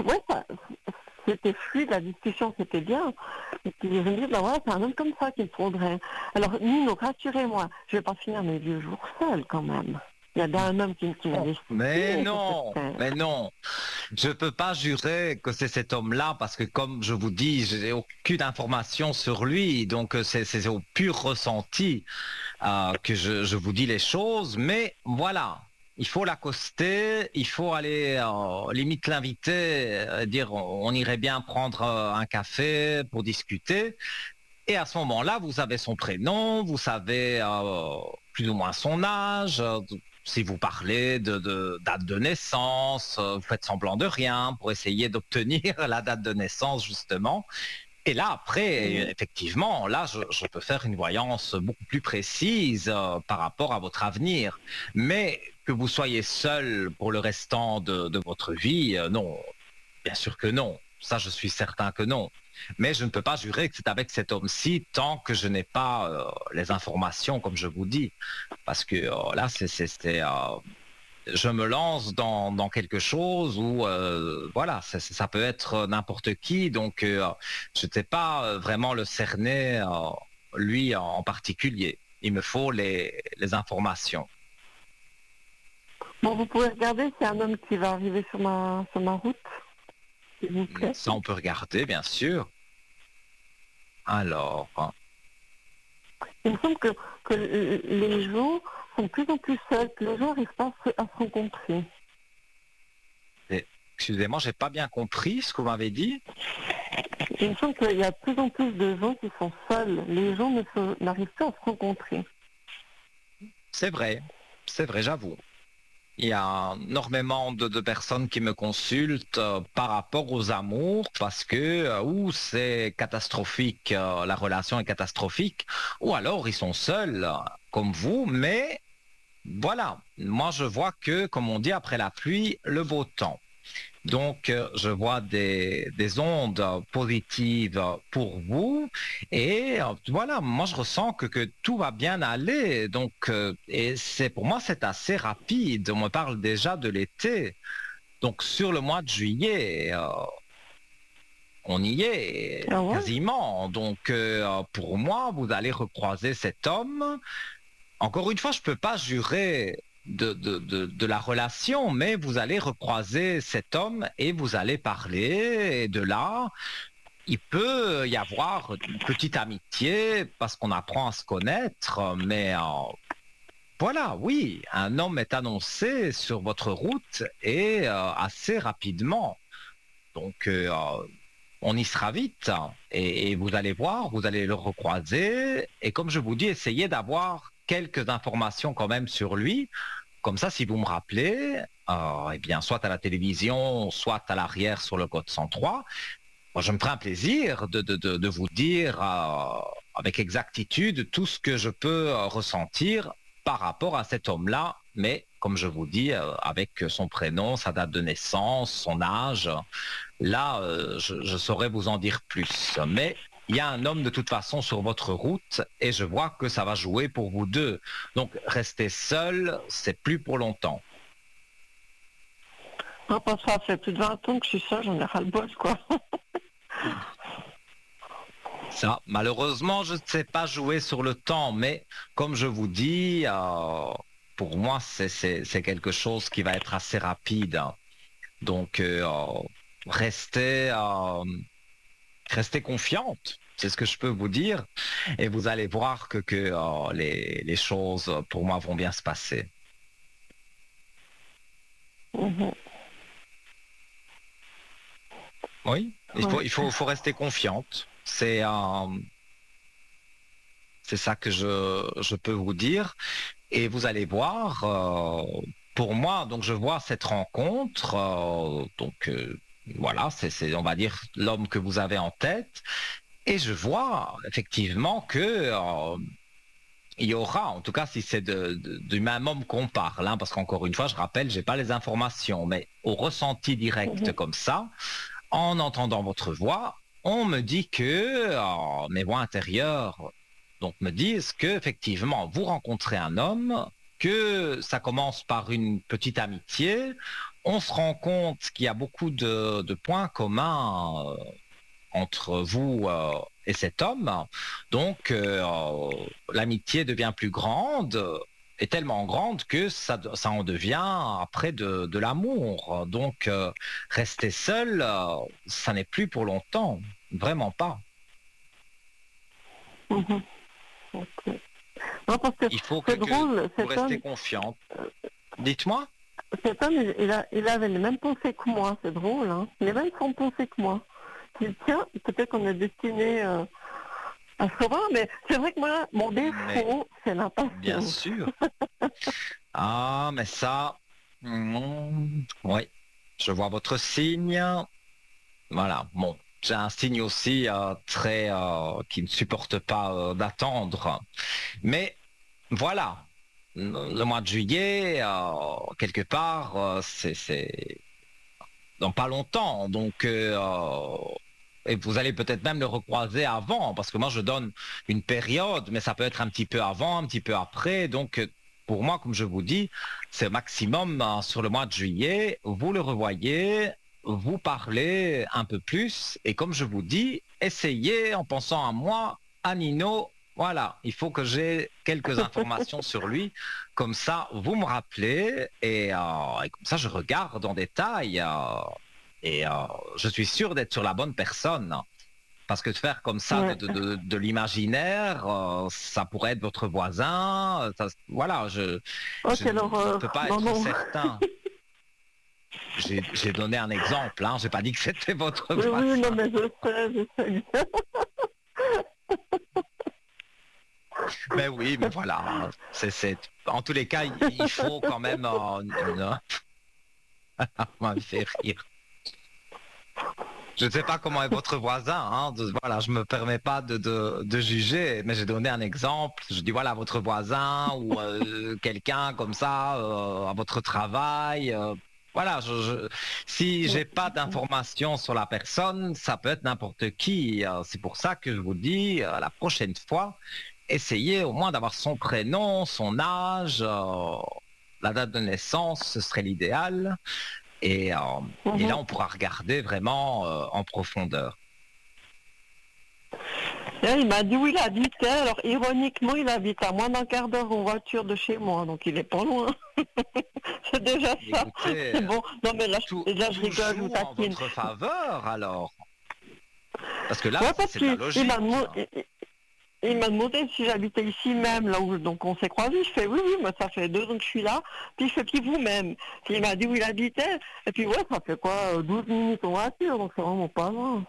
ouais, c'était fluide, la discussion c'était bien. Et puis je me dis, bah ouais, c'est un homme comme ça qu'il faudrait. Alors Nino, rassurez-moi, je vais pas finir mes vieux jours seul quand même. Il y a bien un homme qui m'a laissé. Mais non, je peux pas jurer que c'est cet homme-là parce que comme je vous dis, j'ai aucune information sur lui, donc c'est au pur ressenti que je vous dis les choses, mais voilà. Il faut l'accoster, il faut aller limite l'inviter, dire on irait bien prendre un café pour discuter. Et à ce moment-là, vous avez son prénom, vous savez plus ou moins son âge. Si vous parlez de date de naissance, vous faites semblant de rien pour essayer d'obtenir la date de naissance justement. Et là, après, effectivement, là, je peux faire une voyance beaucoup plus précise par rapport à votre avenir. Mais que vous soyez seul pour le restant de votre vie, non, bien sûr que non. Ça, je suis certain que non. Mais je ne peux pas jurer que c'est avec cet homme-ci tant que je n'ai pas les informations, comme je vous dis. Parce que là, je me lance dans quelque chose où, voilà, ça peut être n'importe qui. Donc, je ne sais pas vraiment le cerner, lui en particulier. Il me faut les informations. Bon, vous pouvez regarder, c'est un homme qui va arriver sur ma route, s'il vous plaît. Ça, on peut regarder, bien sûr. Alors, Il me semble que les gens sont de plus en plus seuls, que les gens n'arrivent pas à se rencontrer. excusez-moi, j'ai pas bien compris ce que vous m'avez dit. Il me semble qu'il y a de plus en plus de gens qui sont seuls. Les gens n'arrivent pas à se rencontrer. C'est vrai, j'avoue. Il y a énormément de personnes qui me consultent par rapport aux amours parce que ou c'est catastrophique, la relation est catastrophique, ou alors ils sont seuls comme vous, mais voilà, moi je vois que, comme on dit, après la pluie, le beau temps. Donc, je vois des ondes positives pour vous et voilà, moi je ressens que tout va bien aller. Donc, et c'est pour moi c'est assez rapide. On me parle déjà de l'été. Donc, sur le mois de juillet, on y est Ah ouais? quasiment. Donc, pour moi, vous allez recroiser cet homme. Encore une fois, je ne peux pas jurer de la relation, mais vous allez recroiser cet homme et vous allez parler. Et de là, il peut y avoir une petite amitié parce qu'on apprend à se connaître. Mais voilà, oui, un homme est annoncé sur votre route et assez rapidement. Donc, on y sera vite et vous allez voir, vous allez le recroiser. Et comme je vous dis, essayez d'avoir quelques informations quand même sur lui. Comme ça, si vous me rappelez, eh bien, soit à la télévision, soit à l'arrière sur le code 103, moi, je me ferai un plaisir de vous dire avec exactitude tout ce que je peux ressentir par rapport à cet homme-là, mais comme je vous dis, avec son prénom, sa date de naissance, son âge, là, je saurais vous en dire plus. Mais il y a un homme de toute façon sur votre route et je vois que ça va jouer pour vous deux. Donc, rester seul, c'est plus pour longtemps. Non, pas ça fait plus de 20 ans que je suis seule, j'en ai ras le bol, quoi. Ça, malheureusement, je ne sais pas jouer sur le temps, mais comme je vous dis, pour moi, c'est quelque chose qui va être assez rapide. Donc, restez, restez confiante. C'est ce que je peux vous dire. Et vous allez voir que les choses, pour moi, vont bien se passer. Oui, il faut rester confiante. C'est ça que je peux vous dire. Et vous allez voir, pour moi, donc je vois cette rencontre, voilà, on va dire l'homme que vous avez en tête, et je vois effectivement que il y aura, en tout cas si c'est du même homme qu'on parle, hein, parce qu'encore une fois, je rappelle, j'ai pas les informations, mais au ressenti direct comme ça, en entendant votre voix, on me dit que mes voix intérieures donc me disent que effectivement vous rencontrez un homme, que ça commence par une petite amitié, on se rend compte qu'il y a beaucoup de points communs entre vous et cet homme. Donc, l'amitié devient plus grande, est tellement grande que ça en devient après de l'amour. Donc, rester seul, ça n'est plus pour longtemps. Vraiment pas. Mhm. Okay. Non, parce que il faut que drôle, vous restez confiante. Dites-moi. Cet homme, il avait les mêmes pensées que moi, c'est drôle, hein. Les mêmes pensées que moi. Il dit, tiens, peut-être qu'on est destiné à se revoir, mais c'est vrai que moi, mon défaut, c'est l'impatience. Bien sûr. Ah, mais ça, oui, je vois votre signe. Voilà, bon. J'ai un signe aussi très qui ne supporte pas d'attendre. Mais voilà, le mois de juillet, quelque part, c'est dans pas longtemps. Donc, et vous allez peut-être même le recroiser avant, parce que moi, je donne une période, mais ça peut être un petit peu avant, un petit peu après. Donc, pour moi, comme je vous dis, c'est maximum sur le mois de juillet. Vous le revoyez, vous parlez un peu plus. Et comme je vous dis, essayez en pensant à moi, à Nino. Voilà, il faut que j'ai quelques informations sur lui. Comme ça, vous me rappelez et comme ça, je regarde en détail et je suis sûr d'être sur la bonne personne. Parce que de faire comme ça de l'imaginaire, ça pourrait être votre voisin. Ça, voilà, je ne peux pas être certain. J'ai donné un exemple, hein. J'ai pas dit que c'était votre voisin. Oui, non, mais je sais. Mais oui, mais voilà. En tous les cas, il faut quand même... m'a fait rire. Je ne sais pas comment est votre voisin, hein. Voilà, je me permets pas de juger, mais j'ai donné un exemple. Je dis voilà, votre voisin ou quelqu'un comme ça à votre travail. Voilà, si j'ai pas d'informations sur la personne, ça peut être n'importe qui. C'est pour ça que je vous dis la prochaine fois, essayez au moins d'avoir son prénom, son âge, la date de naissance, ce serait l'idéal. Et là, on pourra regarder vraiment en profondeur. Et il m'a dit où il habitait. Alors, ironiquement, il habite à moins d'un quart d'heure en voiture de chez moi, donc il est pas loin. C'est déjà ça. Écoutez, c'est bon. Non, mais là, je rigole, je vous en taquine. votre faveur, alors. Parce que là, parce c'est de la logique. Il m'a demandé si j'habitais ici même, là où donc on s'est croisés. Je fais oui, moi ça fait 2 ans que je suis là. Puis je fais puis vous-même. Puis il m'a dit où il habitait. Et puis ouais, ça fait quoi 12 minutes en voiture, donc c'est vraiment pas loin.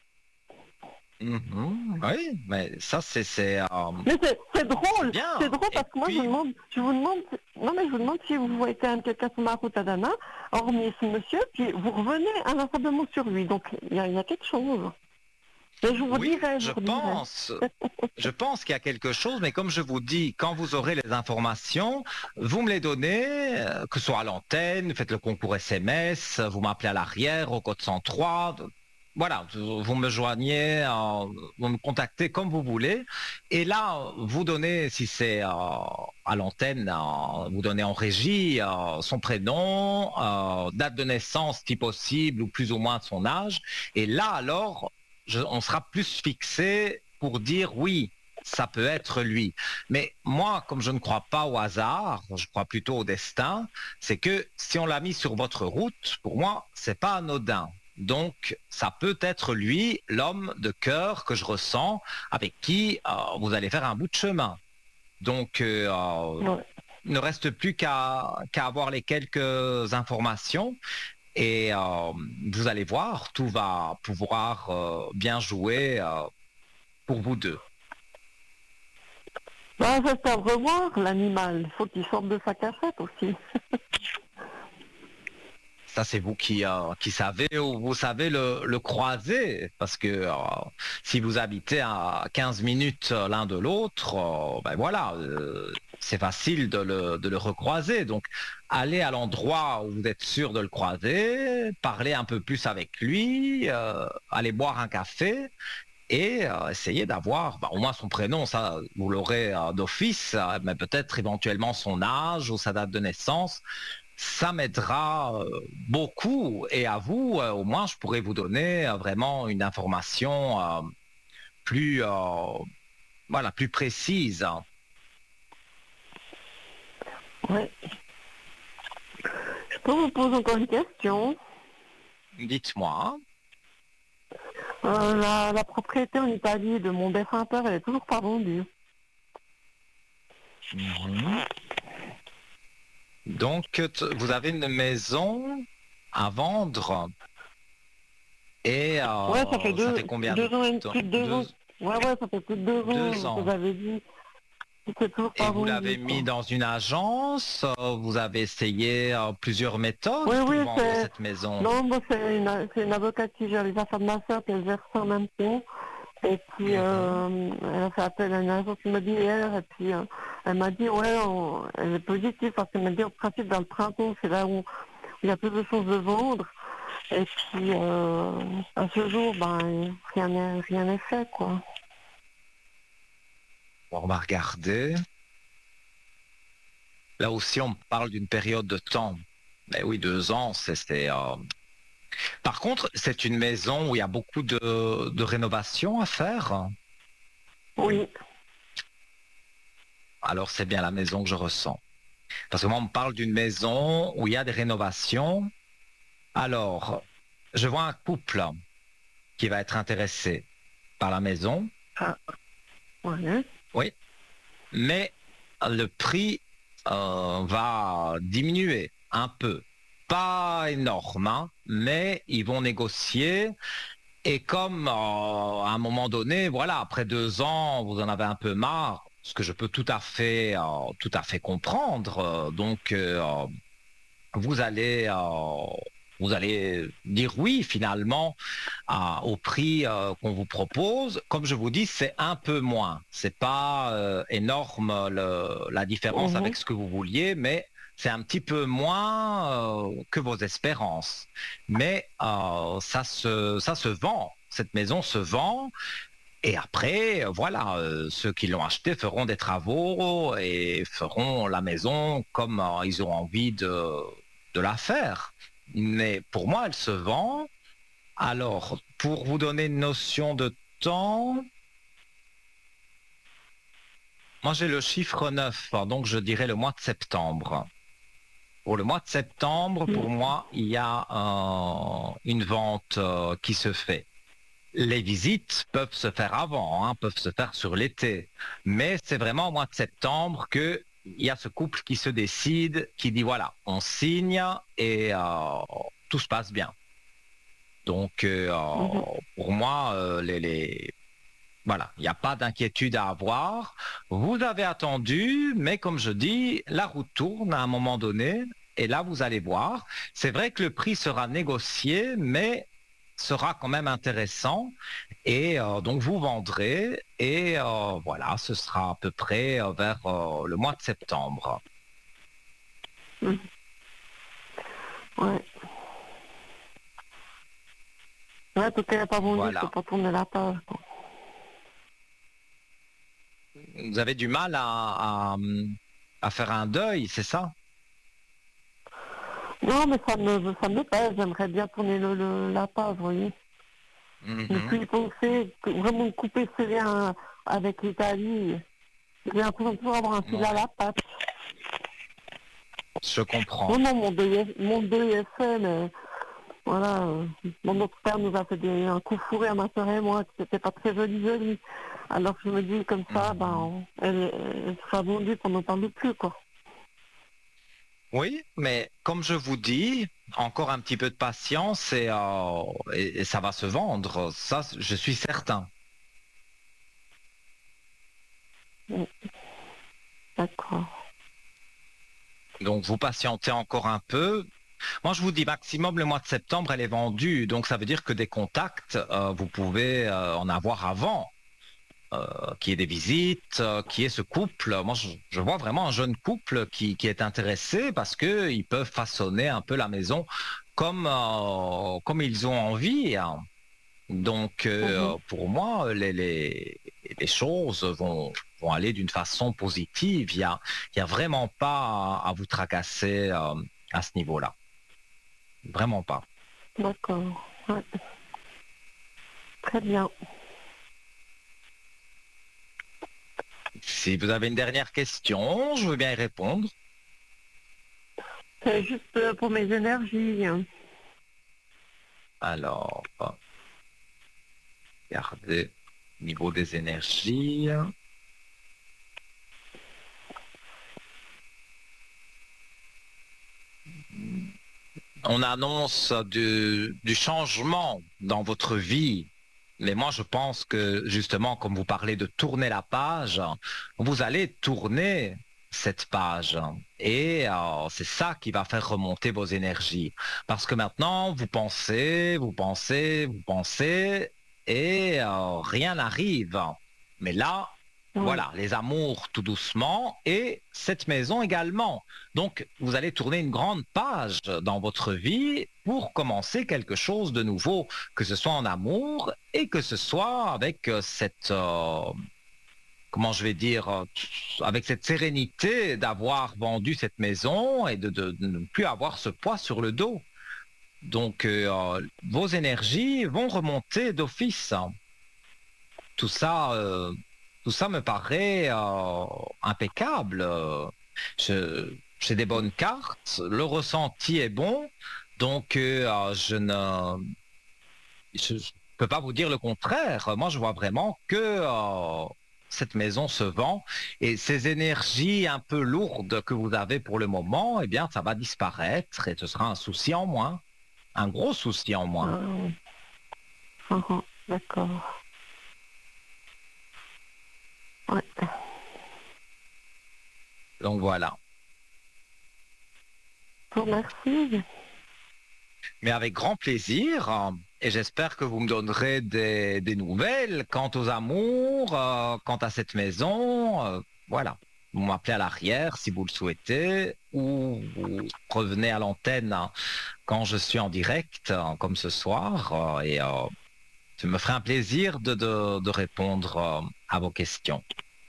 Oui, mais ça c'est. Mais c'est drôle, c'est drôle parce que moi puis... je vous demande si vous voyez quand même quelqu'un sur ma route à Dana, hormis ce monsieur, puis vous revenez inlassablement sur lui. Donc il y a quelque chose. Et je vous dirai, je pense qu'il y a quelque chose, mais comme je vous dis, quand vous aurez les informations, vous me les donnez, que ce soit à l'antenne, faites le concours SMS, vous m'appelez à l'arrière, au code 103, voilà, vous me joignez, vous me contactez comme vous voulez, et là, vous donnez, si c'est à l'antenne, vous donnez en régie son prénom, date de naissance si possible, ou plus ou moins de son âge, et là, alors, on sera plus fixé pour dire oui, ça peut être lui. Mais moi, comme je ne crois pas au hasard, je crois plutôt au destin, c'est que si on l'a mis sur votre route, pour moi, c'est pas anodin. Donc, ça peut être lui, l'homme de cœur que je ressens, avec qui vous allez faire un bout de chemin. Donc, ne reste plus qu'à avoir les quelques informations. Et vous allez voir, tout va pouvoir bien jouer pour vous deux. Ça c'est à revoir l'animal. Il faut qu'il sorte de sa cachette aussi. Ça, c'est vous qui savez, ou vous savez le croiser, parce que si vous habitez à 15 minutes l'un de l'autre, ben voilà, c'est facile de le recroiser. Donc, allez à l'endroit où vous êtes sûr de le croiser, parlez un peu plus avec lui, allez boire un café et essayez d'avoir au moins son prénom, ça vous l'aurez d'office, mais peut-être éventuellement son âge ou sa date de naissance. ça m'aidera beaucoup. Et à vous, au moins, je pourrais vous donner vraiment une information plus, voilà, plus précise. Ouais. Je peux vous poser encore une question? Dites-moi. La propriété en Italie de mon défunt père, elle est toujours pas vendue. Donc, vous avez une maison à vendre et Ouais, ça fait ça fait combien de 2 ans et temps? plus de 2 ans. Ouais, ça fait plus de 2 ans, Ans. vous avez dit. C'est toujours Et pas vous vendu, l'avez mis dans une agence, vous avez essayé plusieurs méthodes Oui, pour oui, vendre cette maison. Non, moi, c'est une avocate qui gère les affaires de ma soeur, qu'elle gère ça en même temps. Et puis, elle a fait appel à une agence immobilière, et puis elle m'a dit, ouais, elle est positive, parce qu'elle m'a dit, en principe, dans le printemps, c'est là où il y a plus de chances de vendre. Et puis, à ce jour, ben, rien n'est fait, quoi. On va regarder. Là aussi, on parle d'une période de temps. Mais oui, 2 ans, c'est. Par contre, c'est une maison où il y a beaucoup de rénovations à faire. Oui. Alors, c'est bien la maison que je ressens. Parce que moi, on me parle d'une maison où il y a des rénovations. Alors, je vois un couple qui va être intéressé par la maison. Ah, ouais. Oui. Mais le prix va diminuer un peu. Pas énorme, hein, mais ils vont négocier. Et comme à un moment donné, voilà, après 2 ans, vous en avez un peu marre, ce que je peux tout à fait comprendre. Donc, vous allez, vous allez dire oui finalement au prix qu'on vous propose. Comme je vous dis, c'est un peu moins. C'est pas énorme la différence avec ce que vous vouliez, mais c'est un petit peu moins que vos espérances. Mais ça se vend. Cette maison se vend. Et après, voilà, ceux qui l'ont acheté feront des travaux et feront la maison comme ils ont envie de la faire. Mais pour moi, elle se vend. Alors, pour vous donner une notion de temps, moi j'ai le chiffre 9, donc je dirais le mois de septembre. Pour le mois de septembre, pour moi, il y a une vente qui se fait. Les visites peuvent se faire avant, hein, peuvent se faire sur l'été. Mais c'est vraiment au mois de septembre qu'il y a ce couple qui se décide, qui dit voilà, on signe et tout se passe bien. Donc, pour moi, voilà, il n'y a pas d'inquiétude à avoir. Vous avez attendu, mais comme je dis, la roue tourne à un moment donné. Et là, vous allez voir. C'est vrai que le prix sera négocié, mais sera quand même intéressant. Et donc, vous vendrez. Et voilà, ce sera à peu près vers le mois de septembre. Ouais. Ouais, tout est pas vendu, Voilà. je peux pas tourner la page. Vous avez du mal à faire un deuil, c'est ça? Non, mais ça me pèse, j'aimerais bien tourner la page, vous voyez. Ne plus y penser, vraiment couper ce lien avec l'Italie. J'ai l'impression de toujours avoir un fil à la patte. Je comprends. Non, mon deuil est fait, mais voilà, notre père nous a fait un coup fourré à ma soeur et moi, que c'était pas très joli. Alors je me dis comme ça, elle sera vendue, qu'on n'en parle plus, quoi. Oui, mais comme je vous dis, encore un petit peu de patience et ça va se vendre. Ça, je suis certain. D'accord. Donc, vous patientez encore un peu. Moi, je vous dis maximum le mois de septembre, elle est vendue. Donc, ça veut dire que des contacts, vous pouvez en avoir avant. Qui est des visites, qui est ce couple. Moi, je vois vraiment un jeune couple qui est intéressé parce que ils peuvent façonner un peu la maison comme ils ont envie, hein. Donc, pour moi, les choses vont aller d'une façon positive. Il y a vraiment pas à vous tracasser à ce niveau-là. Vraiment pas. D'accord. Ouais. Très bien. Si vous avez une dernière question, je veux bien y répondre. C'est juste pour mes énergies. Alors, regardez au niveau des énergies. On annonce du changement dans votre vie. Mais moi, je pense que justement, comme vous parlez de tourner la page, vous allez tourner cette page. Et c'est ça qui va faire remonter vos énergies. Parce que maintenant, vous pensez, et rien n'arrive. Mais là, voilà, les amours tout doucement et cette maison également. Donc, vous allez tourner une grande page dans votre vie pour commencer quelque chose de nouveau, que ce soit en amour et que ce soit avec cette, comment je vais dire, avec cette sérénité d'avoir vendu cette maison et de ne plus avoir ce poids sur le dos. Donc, vos énergies vont remonter d'office. Tout ça, me paraît impeccable. J'ai des bonnes cartes, le ressenti est bon, donc je peux pas vous dire le contraire. Moi, je vois vraiment que cette maison se vend et ces énergies un peu lourdes que vous avez pour le moment, eh bien, ça va disparaître et ce sera un souci en moins, un gros souci en moins. D'accord. Ouais. Donc voilà. Merci. Mais avec grand plaisir. Et j'espère que vous me donnerez des nouvelles quant aux amours, quant à cette maison. Voilà. Vous m'appelez à l'arrière si vous le souhaitez, ou vous revenez à l'antenne quand je suis en direct, comme ce soir. Et ça me ferait un plaisir de répondre à vos questions.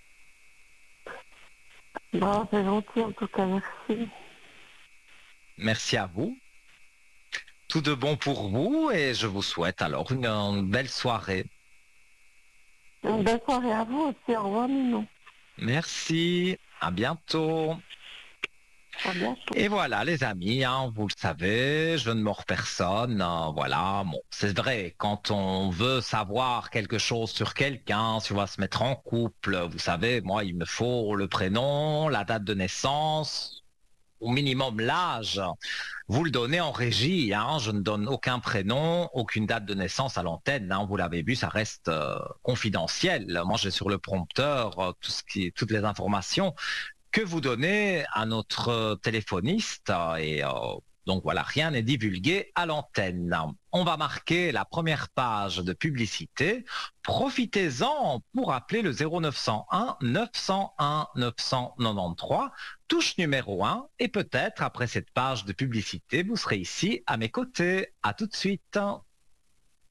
Bon, c'est gentil en tout cas, merci. Merci à vous. Tout de bon pour vous et je vous souhaite alors une belle soirée. Une belle soirée à vous aussi. Au revoir, Minon. Merci, à bientôt. À bientôt. Et voilà les amis, vous le savez, je ne mords personne. Voilà, bon, c'est vrai, quand on veut savoir quelque chose sur quelqu'un, si on va se mettre en couple, vous savez, moi il me faut le prénom, la date de naissance, au minimum l'âge. Vous le donnez en régie, je ne donne aucun prénom, aucune date de naissance à l'antenne. Vous l'avez vu, ça reste confidentiel. Moi, j'ai sur le prompteur toutes les informations que vous donnez à notre téléphoniste. Et donc voilà, rien n'est divulgué à l'antenne. On va marquer la première page de publicité. Profitez-en pour appeler le 0901 901 993, touche numéro 1. Et peut-être après cette page de publicité, vous serez ici à mes côtés. À tout de suite.